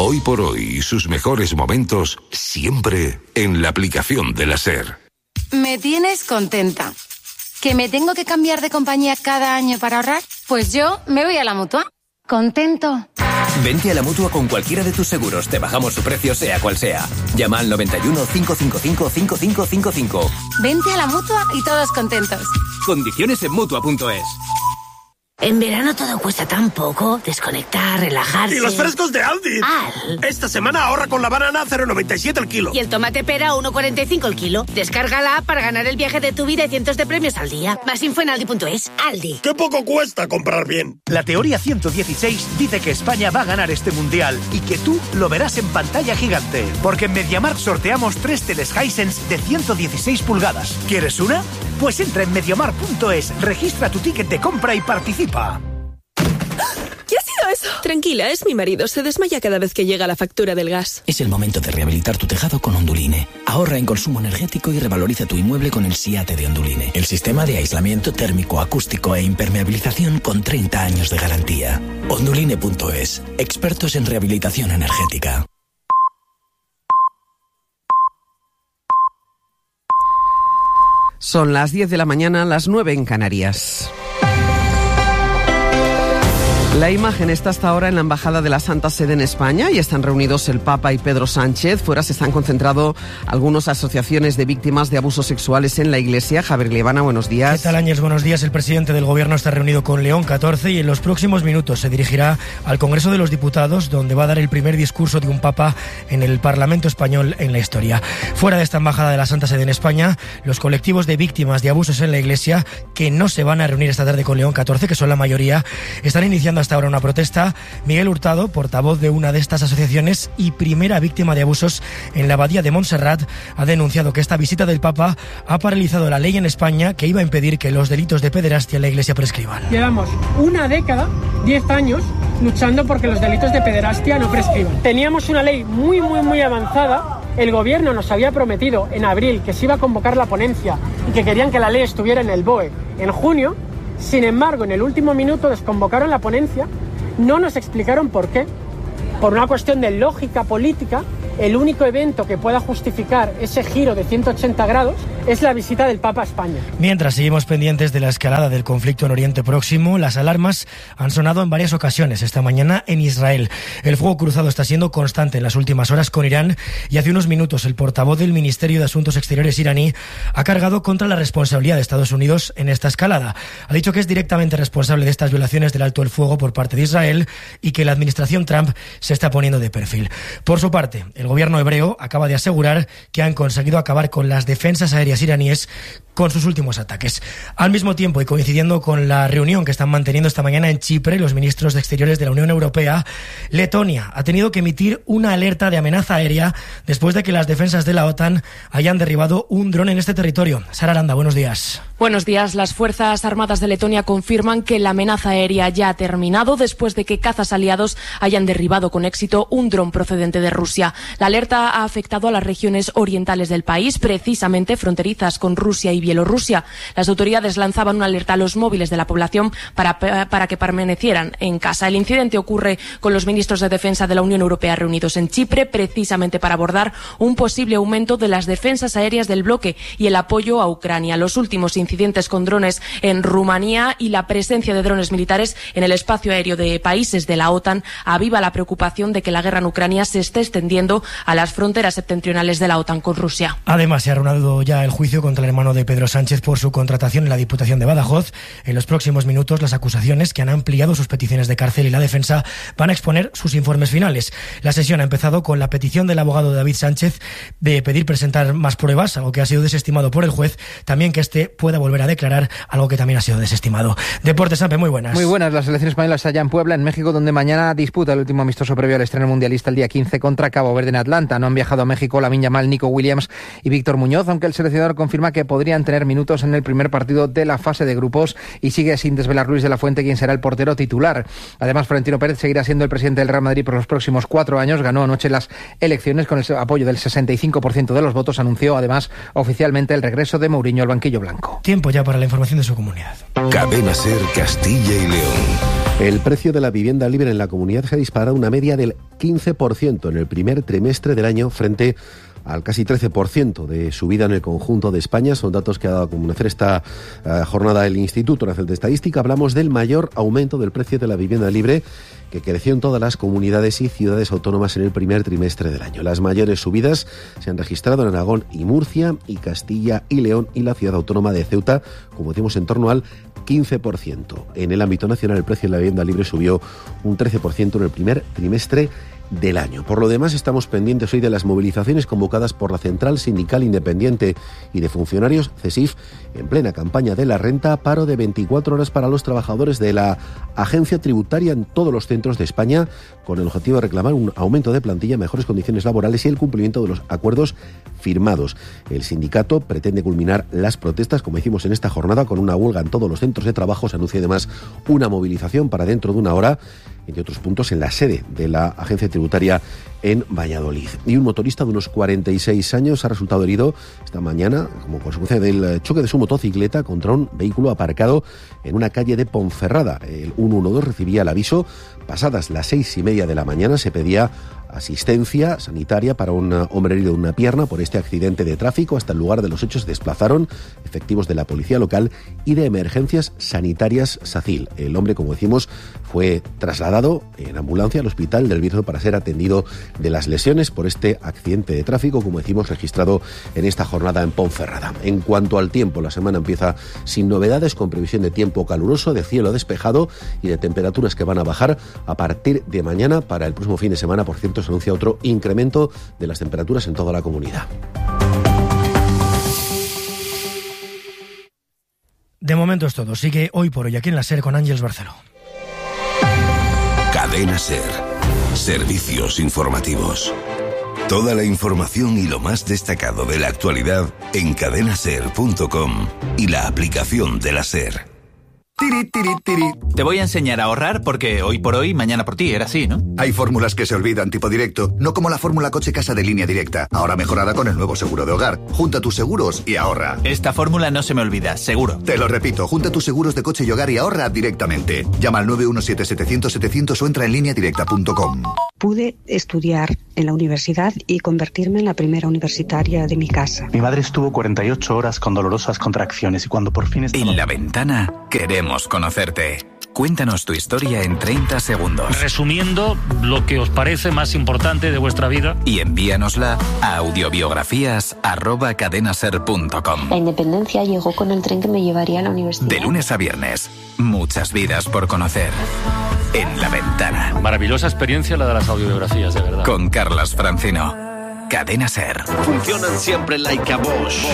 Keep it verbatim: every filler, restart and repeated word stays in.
Hoy por hoy y sus mejores momentos siempre en la aplicación de la SER. Me tienes contenta. ¿Que me tengo que cambiar de compañía cada año para ahorrar? Pues yo me voy a la Mutua. ¿Contento? Vente a la Mutua con cualquiera de tus seguros. Te bajamos su precio sea cual sea. Llama al noventa y uno, cinco cinco cinco, cinco cinco cinco cinco. Vente a la Mutua y todos contentos. Condiciones en Mutua punto es. En verano todo cuesta tan poco. Desconectar, relajarse. ¡Y los frescos de Aldi! Al. Esta semana ahorra con la banana a cero coma noventa y siete el kilo. Y el tomate pera a uno coma cuarenta y cinco el kilo. Descarga la app para ganar el viaje de tu vida y cientos de premios al día. Más info en aldi punto es. Aldi. ¡Qué poco cuesta comprar bien! La teoría ciento dieciséis dice que España va a ganar este mundial y que tú lo verás en pantalla gigante. Porque en MediaMarkt sorteamos tres teles Hisense de ciento dieciséis pulgadas. ¿Quieres una? Pues entra en mediamarkt punto es, registra tu ticket de compra y participa. ¿Qué ha sido eso? Tranquila, es mi marido. Se desmaya cada vez que llega la factura del gas. Es el momento de rehabilitar tu tejado con Onduline. Ahorra en consumo energético y revaloriza tu inmueble con el SIATE de Onduline. El sistema de aislamiento térmico, acústico e impermeabilización con treinta años de garantía. Onduline punto es. Expertos en rehabilitación energética. Son las diez de la mañana, las nueve en Canarias. La imagen está hasta ahora en la Embajada de la Santa Sede en España y están reunidos el Papa y Pedro Sánchez. Fuera se están concentrando algunas asociaciones de víctimas de abusos sexuales en la Iglesia. Javier Liebana, buenos días. ¿Qué tal, Áñez? Buenos días. El presidente del Gobierno está reunido con León catorce y en los próximos minutos se dirigirá al Congreso de los Diputados, donde va a dar el primer discurso de un Papa en el Parlamento español en la historia. Fuera de esta Embajada de la Santa Sede en España, los colectivos de víctimas de abusos en la Iglesia, que no se van a reunir esta tarde con León catorce, que son la mayoría, están iniciando hasta ahora una protesta. Miguel Hurtado, portavoz de una de estas asociaciones y primera víctima de abusos en la Abadía de Montserrat, ha denunciado que esta visita del Papa ha paralizado la ley en España que iba a impedir que los delitos de pederastia en la Iglesia prescriban. Llevamos una década, diez años, luchando porque los delitos de pederastia no prescriban. Teníamos una ley muy, muy, muy avanzada. El Gobierno nos había prometido en abril que se iba a convocar la ponencia y que querían que la ley estuviera en el B O E en junio. Sin embargo, en el último minuto desconvocaron la ponencia, no nos explicaron por qué. Por una cuestión de lógica política, el único evento que pueda justificar ese giro de ciento ochenta grados es la visita del Papa a España. Mientras seguimos pendientes de la escalada del conflicto en Oriente Próximo, las alarmas han sonado en varias ocasiones esta mañana en Israel. El fuego cruzado está siendo constante en las últimas horas con Irán y hace unos minutos el portavoz del Ministerio de Asuntos Exteriores iraní ha cargado contra la responsabilidad de Estados Unidos en esta escalada. Ha dicho que es directamente responsable de estas violaciones del alto el fuego por parte de Israel y que la administración Trump se está poniendo de perfil. Por su parte, el gobierno hebreo acaba de asegurar que han conseguido acabar con las defensas aéreas iraníes con sus últimos ataques. Al mismo tiempo, y coincidiendo con la reunión que están manteniendo esta mañana en Chipre los ministros de Exteriores de la Unión Europea, Letonia ha tenido que emitir una alerta de amenaza aérea después de que las defensas de la OTAN hayan derribado un dron en este territorio. Sara Aranda, buenos días. Buenos días. Las Fuerzas Armadas de Letonia confirman que la amenaza aérea ya ha terminado después de que cazas aliados hayan derribado con éxito un dron procedente de Rusia. La alerta ha afectado a las regiones orientales del país, precisamente fronterizas con Rusia y Bielorrusia. Las autoridades lanzaban una alerta a los móviles de la población para, para que permanecieran en casa. El incidente ocurre con los ministros de Defensa de la Unión Europea reunidos en Chipre, precisamente para abordar un posible aumento de las defensas aéreas del bloque y el apoyo a Ucrania. Los últimos incidentes con drones en Rumanía y la presencia de drones militares en el espacio aéreo de países de la OTAN aviva la preocupación de que la guerra en Ucrania se esté extendiendo a las fronteras septentrionales de la OTAN con Rusia. Además, se ha reanudado ya el juicio contra el hermano de Pedro Sánchez por su contratación en la Diputación de Badajoz. En los próximos minutos, las acusaciones, que han ampliado sus peticiones de cárcel, y la defensa van a exponer sus informes finales. La sesión ha empezado con la petición del abogado de David Sánchez de pedir presentar más pruebas, algo que ha sido desestimado por el juez. También que éste pueda volver a declarar, algo que también ha sido desestimado. Deportes, Sampe, muy buenas. Muy buenas. La selección española está ya en Puebla, en México, donde mañana disputa el último amistoso previo al estreno mundialista el día quince contra Cabo Verde en Atlanta. No han viajado a México Lamine Yamal, Nico Williams y Víctor Muñoz, aunque el seleccionador confirma que podrían tener minutos en el primer partido de la fase de grupos, y sigue sin desvelar Luis de la Fuente quién será el portero titular. Además, Florentino Pérez seguirá siendo el presidente del Real Madrid por los próximos cuatro años. Ganó anoche las elecciones con el apoyo del sesenta y cinco por ciento de los votos. Anunció además oficialmente el regreso de Mourinho al banquillo blanco. Tiempo ya para la información de su comunidad. Cadena SER Castilla y León. El precio de la vivienda libre en la comunidad se ha disparado una media del quince por ciento en el primer trimestre del año frente al casi trece por ciento de subida en el conjunto de España. Son datos que ha dado a conocer esta uh, jornada el Instituto Nacional de Estadística. Hablamos del mayor aumento del precio de la vivienda libre que creció en todas las comunidades y ciudades autónomas en el primer trimestre del año. Las mayores subidas se han registrado en Aragón y Murcia, y Castilla y León, y la ciudad autónoma de Ceuta, como decimos, en torno al quince por ciento. En el ámbito nacional, el precio de la vivienda libre subió un trece por ciento en el primer trimestre del año. Por lo demás, estamos pendientes hoy de las movilizaciones convocadas por la Central Sindical Independiente y de Funcionarios, CESIF, en plena campaña de la renta, paro de veinticuatro horas para los trabajadores de la agencia tributaria en todos los centros de España, con el objetivo de reclamar un aumento de plantilla, mejores condiciones laborales y el cumplimiento de los acuerdos firmados. El sindicato pretende culminar las protestas, como decimos, en esta jornada, con una huelga en todos los centros de trabajo. Se anuncia además una movilización para dentro de una hora, entre otros puntos, en la sede de la agencia tributaria en Valladolid. Y un motorista de unos cuarenta y seis años ha resultado herido esta mañana como consecuencia del choque de su motocicleta contra un vehículo aparcado en una calle de Ponferrada. El ciento doce recibía el aviso. Pasadas las seis y media de la mañana se pedía asistencia sanitaria para un hombre herido de una pierna por este accidente de tráfico. Hasta el lugar de los hechos se desplazaron efectivos de la policía local y de emergencias sanitarias SACIL. El hombre, como decimos, fue trasladado en ambulancia al hospital del Bierzo para ser atendido de las lesiones por este accidente de tráfico, como decimos, registrado en esta jornada en Ponferrada. En cuanto al tiempo, la semana empieza sin novedades, con previsión de tiempo caluroso, de cielo despejado y de temperaturas que van a bajar a partir de mañana. Para el próximo fin de semana, por cierto, se anuncia otro incremento de las temperaturas en toda la comunidad. De momento es todo. Sigue Hoy por Hoy aquí en la SER con Ángeles Barceló. Cadena SER. Servicios informativos. Toda la información y lo más destacado de la actualidad en cadena ser punto com y la aplicación de la SER. Tiri, tiri, tiri. Te voy a enseñar a ahorrar porque hoy por hoy, mañana por ti, era así, ¿no? Hay fórmulas que se olvidan, tipo directo, no como la fórmula coche casa de Línea Directa, ahora mejorada con el nuevo seguro de hogar. Junta tus seguros y ahorra. Esta fórmula no se me olvida, seguro. Te lo repito, junta tus seguros de coche y hogar y ahorra directamente. Llama al nueve uno siete, setecientos, setecientos o entra en línea directa punto com. Pude estudiar en la universidad y convertirme en la primera universitaria de mi casa. Mi madre estuvo cuarenta y ocho horas con dolorosas contracciones y cuando por fin estaba... En La Ventana queremos conocerte. Cuéntanos tu historia en treinta segundos. Resumiendo lo que os parece más importante de vuestra vida. Y envíanosla a audiobiografías arroba cadenaser punto com. La independencia llegó con el tren que me llevaría a la universidad. De lunes a viernes, muchas vidas por conocer. En La Ventana. Maravillosa experiencia la de las audiobiografías, de verdad. Con Carlas Francino. Cadena SER. Funcionan siempre like a Bosch.